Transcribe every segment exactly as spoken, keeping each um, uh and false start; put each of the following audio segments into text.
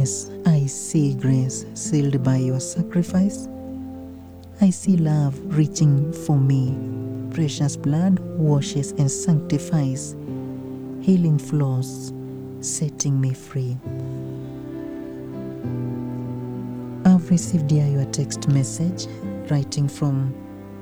Yes, I see grace sealed by your sacrifice. I see love reaching for me. Precious blood washes and sanctifies. Healing flows, setting me free. I've received here your text message, writing from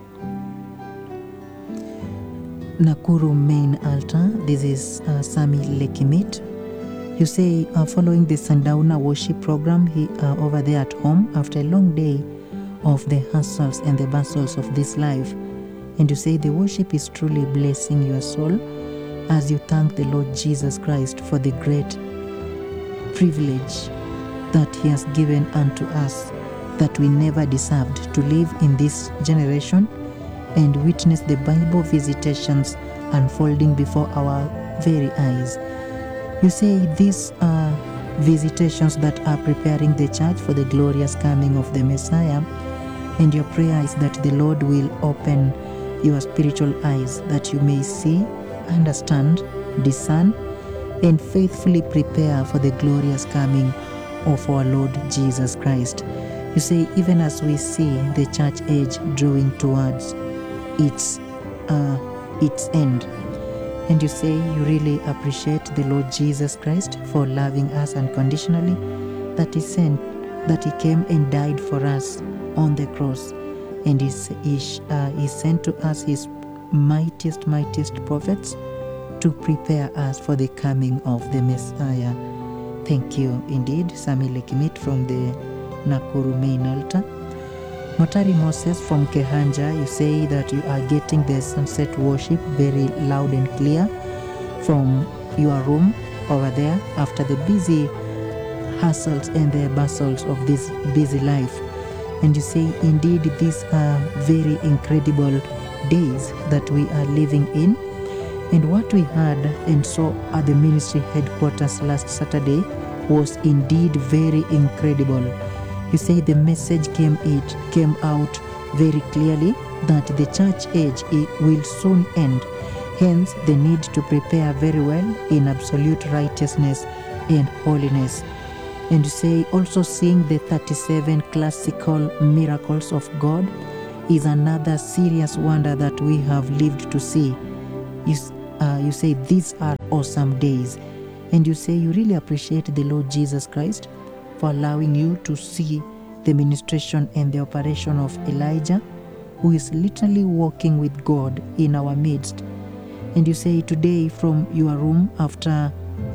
Nakuru main altar. This is uh, Sami Lekimit. You say, uh, following the Sundowner worship program he, uh, over there at home after a long day of the hustles and the bustles of this life. And you say the worship is truly blessing your soul as you thank the Lord Jesus Christ for the great privilege that he has given unto us, that we never deserved, to live in this generation and witness the Bible visitations unfolding before our very eyes. You say these are visitations that are preparing the church for the glorious coming of the Messiah, and your prayer is that the Lord will open your spiritual eyes, that you may see, understand, discern, and faithfully prepare for the glorious coming of our Lord Jesus Christ. You say, even as we see the church age drawing towards its uh, its end, and you say you really appreciate the Lord Jesus Christ for loving us unconditionally, that he sent, that he came and died for us on the cross, and he, he, uh, he sent to us his mightiest, mightiest prophets to prepare us for the coming of the Messiah. Thank you indeed, Sami Lekimit from the Nakuru main altar. Motari Moses from Kehanja, you say that you are getting the sunset worship very loud and clear from your room over there after the busy hustles and the bustles of this busy life. And you say, indeed, these are very incredible days that we are living in. And what we heard and saw at the ministry headquarters last Saturday was indeed very incredible. You say the message came it came out very clearly that the church age it will soon end. Hence, the need to prepare very well in absolute righteousness and holiness. And you say also seeing the thirty-seven classical miracles of God is another serious wonder that we have lived to see. You, uh, you say these are awesome days. And you say you really appreciate the Lord Jesus Christ for allowing you to see the ministration and the operation of Elijah, who is literally walking with God in our midst. And you say today from your room after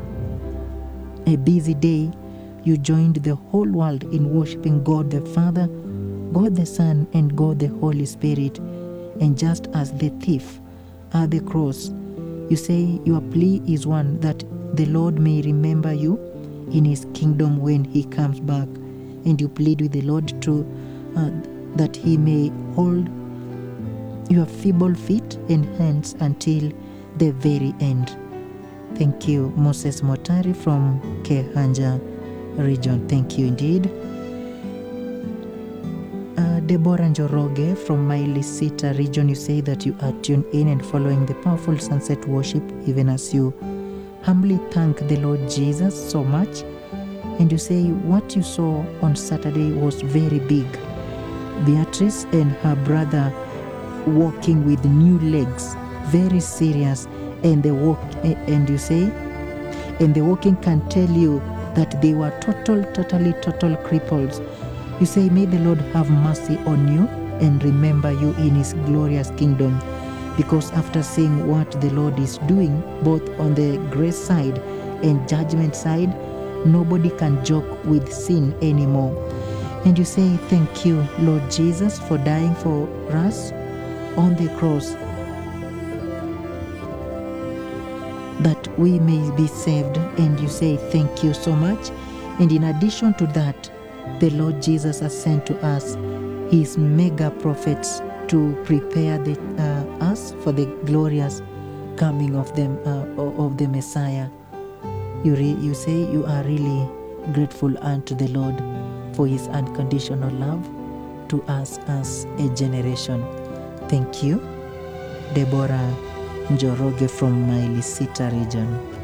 a busy day, you joined the whole world in worshiping God the Father, God the Son, and God the Holy Spirit. And just as the thief at the cross, you say your plea is one that the Lord may remember you in his kingdom when he comes back, and you plead with the Lord to uh, that he may hold your feeble feet and hands until the very end. Thank you, Moses Motari from Kehanja region. Thank you indeed. Uh, Deborah Njoroge from Mailisita region, you say that you are tuned in and following the powerful sunset worship even as you humbly thank the Lord Jesus so much. And you say what you saw on Saturday was very big. Beatrice and her brother walking with new legs, very serious, and they walk, and you say, and the walking can tell you that they were total, totally, total cripples. You say, may the Lord have mercy on you and remember you in his glorious kingdom. Because after seeing what the Lord is doing, both on the grace side and judgment side, nobody can joke with sin anymore. And you say, thank you, Lord Jesus, for dying for us on the cross, that we may be saved. And you say, thank you so much. And in addition to that, the Lord Jesus has sent to us his mega prophets to prepare the, uh, us for the glorious coming of them uh, of the Messiah. You, re- you say you are really grateful unto the Lord for his unconditional love to us as a generation. Thank you, Deborah Njoroge from Mailisita region.